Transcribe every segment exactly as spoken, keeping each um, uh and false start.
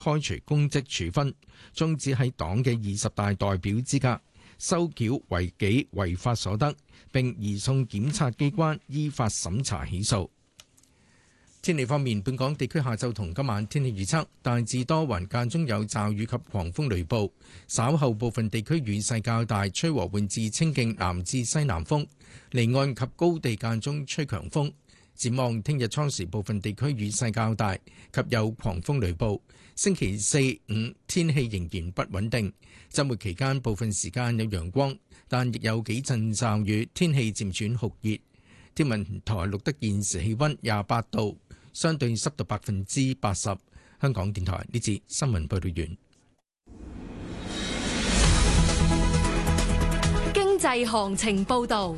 開除公職處分，終止喺黨嘅二十大代表資格，收繳違紀違法所得，並移送檢察機關依法審查起訴。天氣方面，本港地區下晝同今晚天氣預測大致多雲，間中有驟雨及狂風雷暴，稍後部分地區雨勢較大，吹和緩至清勁南至西南風，離岸及高地間中吹強風。展望聽日初時部分地區雨勢較大及有狂風雷暴，星期四五天氣仍然不穩定，週末期間部分時間有陽光，但亦有幾陣驟雨，天氣漸轉酷熱。天文台錄得現時氣溫廿八度，相對濕度百分之八十。香港電台呢節新聞報道完。 經濟行情報道。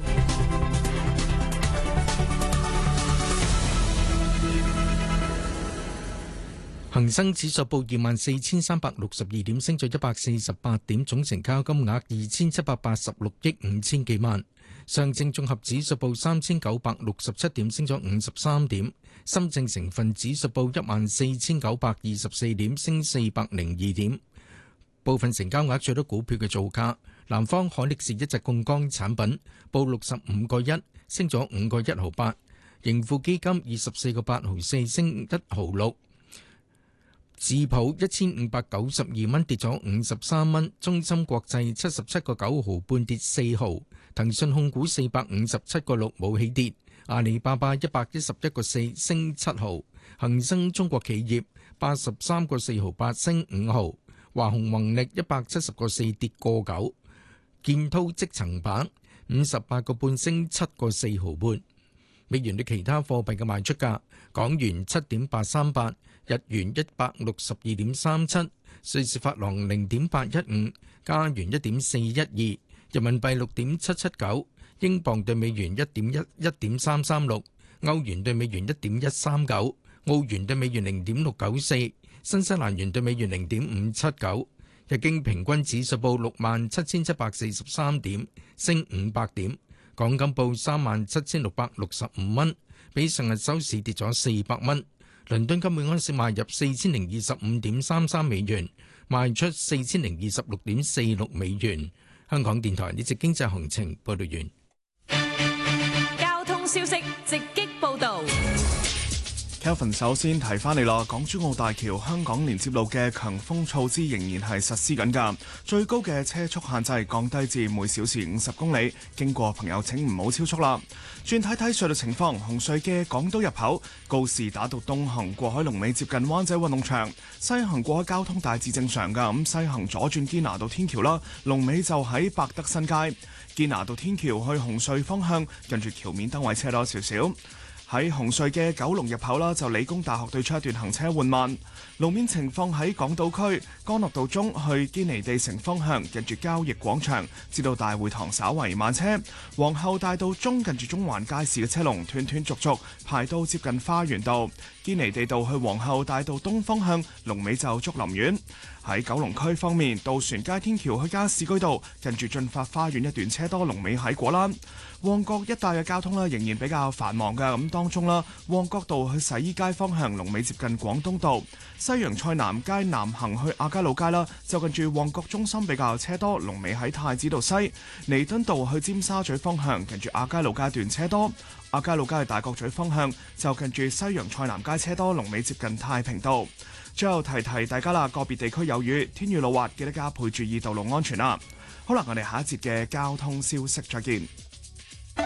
恒生指數報二萬四千三百六十二點，升咗一百四十八點，總成交金額二千七百八十六億五千幾萬。上證綜合指數報三千九百六十七點，升咗五十三點。深證成分指數報一萬四千九百二十四點，升四百零二點。部分成交額最多股票嘅造價，南方海力士一隻槓桿產品報六十五個一，升咗五個一毫八。盈富基金二十四個八毫四，升一毫六。智普一千五百九十二蚊，跌咗五十三蚊。中芯國際七十七個九毫半，跌四毫。騰訊控股四百五十七個六，冇起跌。阿里巴巴一百一十一個四，升七毫。恒生中國企業八十三個四毫八，升五毫。華虹宏力一百七十個四，跌個九。建滔積層板五十八個半，升七個四毫半。美元對其他貨幣嘅賣出價：港元七點八三八，日元一百六十二點三七，瑞士法郎零點八一五，加元一點四一二，人民幣六點七七九，英鎊對美元一點一一點三三六，歐元對美元一點一三九，澳元對美元零點六九四，新西蘭元對美元零點五七九。日經平均指數報六萬七千七百四十三點，升五百點。港金報三萬七千六百六十五蚊，比上日收市跌咗四百蚊。倫敦金每安士賣入四千零二十五點三三美元，賣出四千零二十六點四六美元。香港電台呢節經濟行情報道完。 交通消息直擊報道。 Kelvin 首先提翻你啦，港珠澳大橋香港連接路嘅強風措施仍然係實施緊㗎，最高嘅車速限制降低至每小時五十公里，經過朋友請唔好超速啦。轉睇睇隧道情況，紅隧嘅港島入口告士打道東行過海龍尾接近灣仔運動場，西行過海交通大致正常㗎，咁西行左轉堅拿道天橋啦，龍尾就喺百德新街。堅拿道天橋去紅隧方向，近住橋面燈位車多少少。喺紅隧嘅九龍入口啦，就理工大學對出一段行車緩慢。路面情況喺港島區干諾道中去堅尼地城方向，近住交易廣場至到大會堂稍為慢車。皇后大道中近住中環街市嘅車龍斷斷續續排到接近花園道。堅尼地道去皇后大道東方向，龍尾就竹林苑。喺九龍區方面，渡船街天橋去加士居道近住進發花園一段車多，龍尾喺果欄。旺角一帶嘅交通咧仍然比較繁忙㗎，咁當中啦，旺角道去洗衣街方向龍尾接近廣東道，西洋菜南街南行去亞皆老街啦，就近住旺角中心比較車多，龍尾喺太子道西。彌敦道去尖沙咀方向近住亞皆老街段車多，亞皆老街去大角咀方向就近住西洋菜南街車多，龍尾接近太平道。最後提提大家啦，個別地區有雨，天雨路滑，記得加倍注意道路安全啦。好啦，我哋下一節嘅交通消息再見。